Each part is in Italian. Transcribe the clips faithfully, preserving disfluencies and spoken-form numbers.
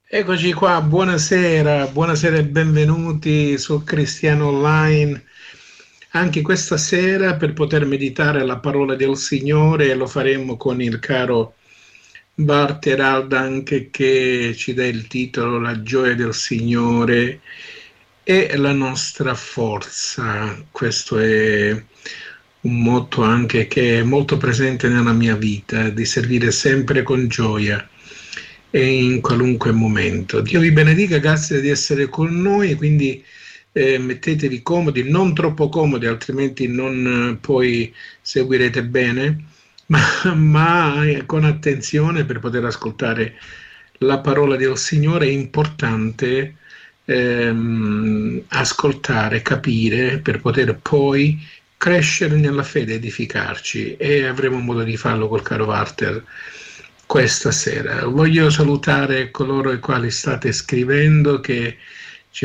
Eccoci qua, buonasera, buonasera e benvenuti su Cristiano Online. Anche questa sera per poter meditare la parola del Signore lo faremo con il caro Walter Aldan che ci dà il titolo La gioia del Signore è la nostra forza. Questo è un motto anche che è molto presente nella mia vita, di servire sempre con gioia e in qualunque momento. Dio vi benedica, grazie di essere con noi, quindi eh, mettetevi comodi, non troppo comodi, altrimenti non eh, poi seguirete bene, ma, ma con attenzione per poter ascoltare la parola del Signore. È importante ehm, ascoltare, capire, per poter poi crescere nella fede, edificarci, e avremo modo di farlo col caro Walter questa sera. Voglio salutare coloro ai quali state scrivendo, che ci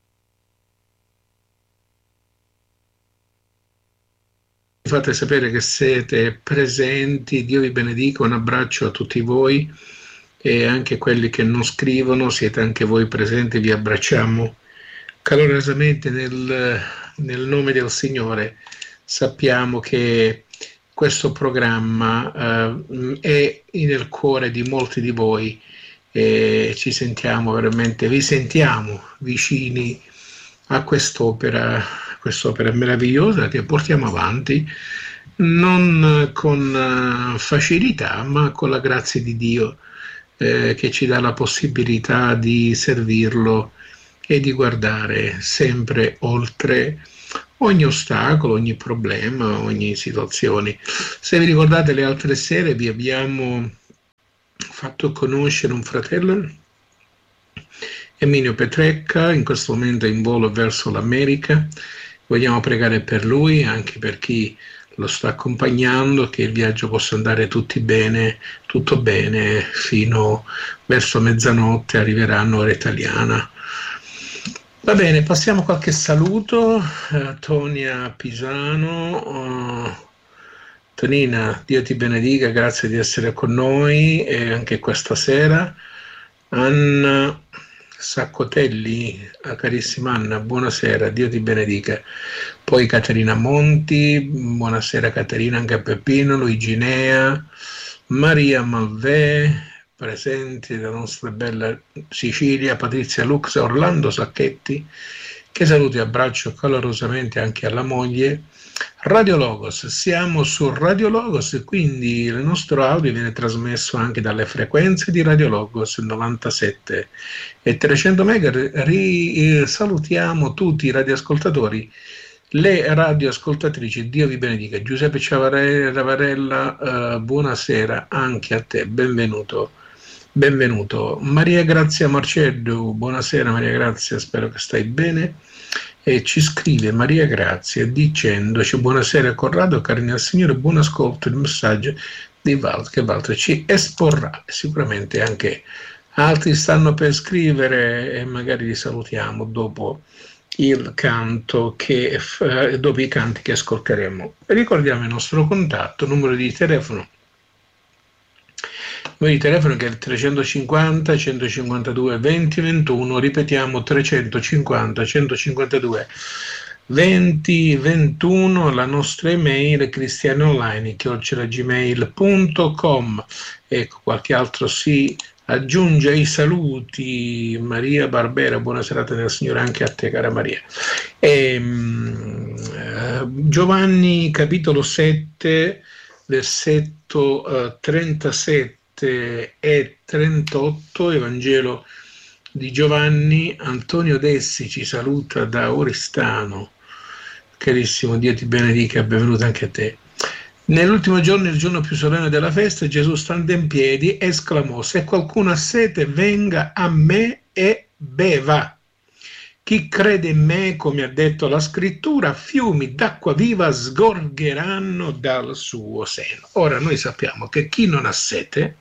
fate sapere che siete presenti. Dio vi benedica, un abbraccio a tutti voi e anche quelli che non scrivono, siete anche voi presenti, vi abbracciamo calorosamente nel, nel nome del Signore. Sappiamo che questo programma eh, è nel cuore di molti di voi e ci sentiamo veramente, vi sentiamo vicini a quest'opera, quest'opera meravigliosa che portiamo avanti non con facilità, ma con la grazia di Dio eh, che ci dà la possibilità di servirlo e di guardare sempre oltre ogni ostacolo, ogni problema, ogni situazione. Se vi ricordate, le altre sere vi abbiamo fatto conoscere un fratello, Emilio Petrecca, in questo momento è in volo verso l'America. Vogliamo pregare per lui, anche per chi lo sta accompagnando, che il viaggio possa andare tutti bene, tutto bene, fino verso mezzanotte arriveranno ora italiana. Va bene, passiamo a qualche saluto. Uh, Tonia Pisano, uh, Tonina, Dio ti benedica, grazie di essere con noi e anche questa sera. Anna Saccotelli, uh, carissima Anna, buonasera, Dio ti benedica. Poi Caterina Monti, buonasera Caterina, anche a Peppino, Luiginea, Maria Malvè, presenti la nostra bella Sicilia, Patrizia Lux, Orlando Sacchetti, che saluto e abbraccio calorosamente anche alla moglie. Radio Logos, siamo su Radio Logos, quindi il nostro audio viene trasmesso anche dalle frequenze di Radio Logos novantasette e trecento megahertz. Salutiamo tutti i radioascoltatori, le radioascoltatrici. Dio vi benedica. Giuseppe Ciavarella, uh, buonasera anche a te, benvenuto. Benvenuto. Maria Grazia Marcello, buonasera Maria Grazia, spero che stai bene. E ci scrive Maria Grazia dicendoci: buonasera Corrado, carini al Signore, buon ascolto, il messaggio di Walter, che Walter ci esporrà. Sicuramente anche altri stanno per scrivere e magari li salutiamo dopo il canto che, dopo i canti che ascolteremo. Ricordiamo il nostro contatto, numero di telefono. Numero di telefono che è il trecentocinquanta centocinquantadue venti ventuno, ripetiamo trecentocinquanta centocinquantadue venti ventuno, la nostra email è cristianoonline chiocciola gmail punto com. Ecco, qualche altro si aggiunge ai saluti. Maria Barbera, buona serata del Signore anche a te, cara Maria. E, uh, Giovanni capitolo sette, versetto uh, trentasette e trentotto, Evangelo di Giovanni. Antonio Dessi ci saluta da Oristano, carissimo, Dio ti benedica, benvenuto anche a te. Nell'ultimo giorno, il giorno più solenne della festa, Gesù stando in piedi esclamò: se qualcuno ha sete, venga a me e beva. Chi crede in me, come ha detto la scrittura, fiumi d'acqua viva sgorgeranno dal suo seno. Ora noi sappiamo che chi non ha sete,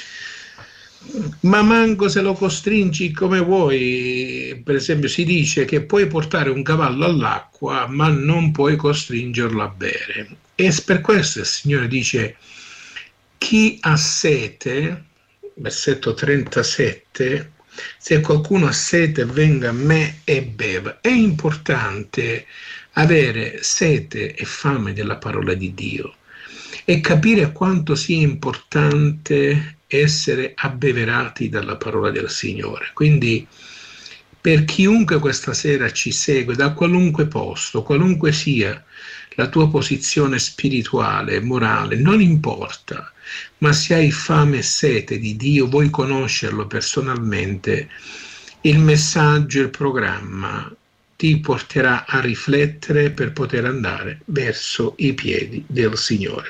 ma manco se lo costringi come vuoi, per esempio si dice che puoi portare un cavallo all'acqua ma non puoi costringerlo a bere, e per questo il Signore dice: chi ha sete, versetto trentasette, Se qualcuno ha sete, venga a me e beva. È importante avere sete e fame della parola di Dio e capire quanto sia importante essere abbeverati dalla parola del Signore. Quindi per chiunque questa sera ci segue, da qualunque posto, qualunque sia la tua posizione spirituale, morale, non importa, ma se hai fame e sete di Dio, vuoi conoscerlo personalmente, il messaggio, il programma ti porterà a riflettere per poter andare verso i piedi del Signore.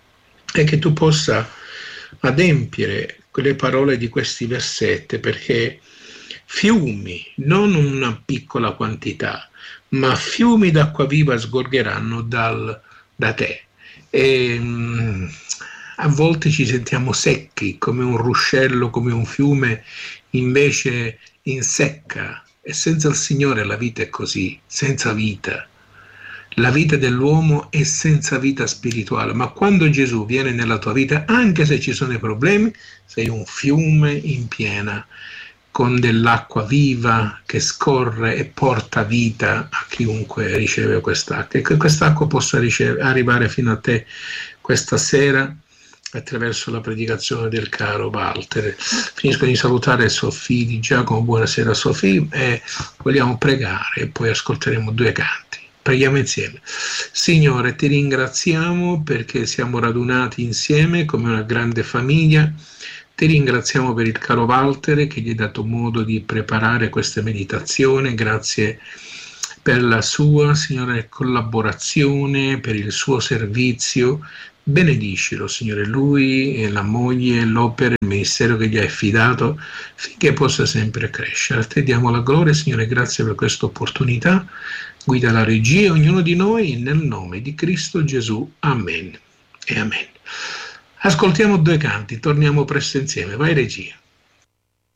E che tu possa adempiere quelle parole di questi versetti, perché fiumi, non una piccola quantità, ma fiumi d'acqua viva sgorgeranno dal, da te. E, mh, a volte ci sentiamo secchi, come un ruscello, come un fiume, invece in secca. E senza il Signore la vita è così, senza vita. La vita dell'uomo è senza vita spirituale, ma quando Gesù viene nella tua vita, anche se ci sono i problemi, sei un fiume in piena, con dell'acqua viva che scorre e porta vita a chiunque riceve quest'acqua. E che quest'acqua possa riceve, arrivare fino a te questa sera attraverso la predicazione del caro Walter. Finisco di salutare Sofì di Giacomo. Buonasera Sofì, e vogliamo pregare e poi ascolteremo due canti. Preghiamo insieme. Signore, ti ringraziamo perché siamo radunati insieme come una grande famiglia. Ti ringraziamo per il caro Walter che gli hai dato modo di preparare questa meditazione. Grazie per la sua, Signore, collaborazione, per il suo servizio. Benedicilo, Signore, lui e la moglie, l'opera, il ministero che gli hai affidato, finché possa sempre crescere. A te diamo la gloria, Signore, grazie per questa opportunità. Guida la regia e ognuno di noi nel nome di Cristo Gesù. Amen e amen. Ascoltiamo due canti, torniamo presto insieme. Vai regia.